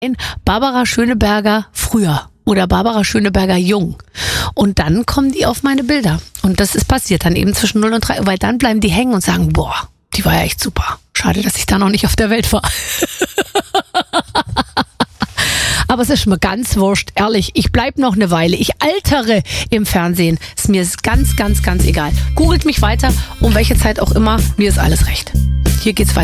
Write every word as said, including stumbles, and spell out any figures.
Barbara Schöneberger früher oder Barbara Schöneberger jung. Und dann kommen die auf meine Bilder. Und das ist passiert dann eben zwischen null und drei, weil dann bleiben die hängen und sagen, boah, die war ja echt super. Schade, dass ich da noch nicht auf der Welt war. Aber es ist mir ganz wurscht, ehrlich. Ich bleib noch eine Weile. Ich altere im Fernsehen. Ist mir ganz, ganz, ganz egal. Googelt mich weiter, um welche Zeit auch immer. Mir ist alles recht. Hier geht's weiter.